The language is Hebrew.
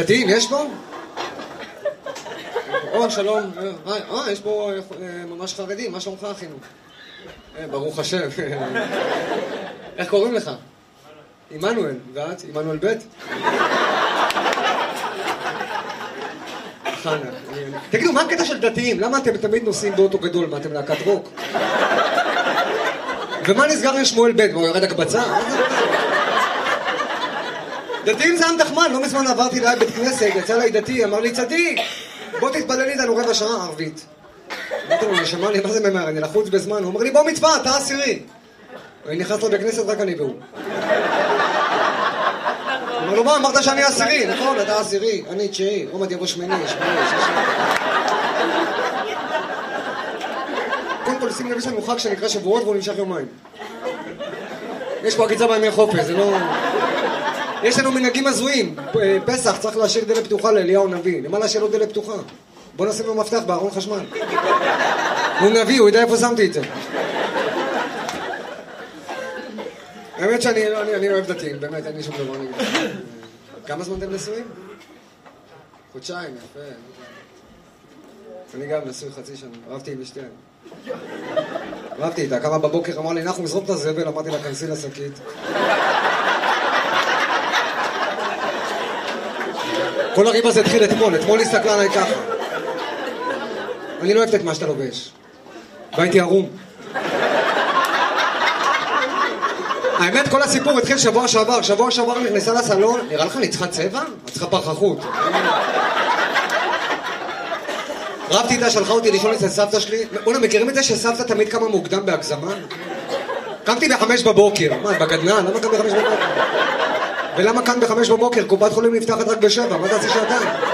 דתיים, יש פה? שלום. יש פה ממש חרדים, מה שלומך אחינו? ברוך השם. איך קוראים לך? עמנואל. ואת? עמנואל ב'? חנה. תגידו, מה הקטע של דתיים? למה אתם תמיד נוסעים באוטו גדול? מה, אתם להקת רוק? ומה נסגר עם שמואל ב'? מה, יורד הקבצה? דתיים זה עם תחמן, לא מזמן עברתי ליד בית כנסת, יצא לי דתי, אמר לי צדיק, בוא תתפלל איתנו רבע שעה ערבית. אמרתי לו, נשמע לי, מה זה ממהר? אני לחוץ בזמן. הוא אומר לי, בוא מצווה, אתה עשירי. אני נכנס לו בכנסת, רק אני והוא. אמר לו, מה, אמרת שאני עשירי? נכון, אתה עשירי, אני תשיעי, עומד יבוא שמיני, שישי. קודם כל, שים לב, יש לנו חג שנקרא שבועות והוא נמשך יומיים. יש פה עקיצה בימי חופש, זה לא... יש לנו מנהגים הזויים. פסח צריך להשאיר דלת פתוחה לאליהו נביא. למה להשאיר לו דלת פתוחה? בוא נשים לו מפתח בארון חשמל. הוא נביא, הוא יודע איפה שמתי את זה. האמת שאני אוהב דתיים, באמת, אין לי שום דבר נגד. כמה זמן אתם נשואים? חודשיים, יפה. אני גם נשוי חצי שנה, אהבתי עם אשתי. אהבתי איתה, כמה בבוקר אמר לי, אנחנו נזרוק את הזבל, אמרתי לה, כנסי לשקית. כל הריב הזה התחיל אתמול הסתכלה עליי ככה. אני לא אוהבת את מה שאתה לובש. והייתי ערום. האמת, כל הסיפור התחיל שבוע שעבר נכנסה לסלון, נראה לך אני צריכה צבע? את צריכה פרחחות. רבתי איתה, שלחה אותי לישון אצל סבתא שלי. מכירים את זה שסבתא תמיד קמה מוקדם בהגזמה? קמתי ב5 בבוקר. מה, בגדנן? למה קם ב5 בבוקר? ולמה כאן ב5 בבוקר? קופת חולים נפתחת רק ב7, מה תעשי שעתיים?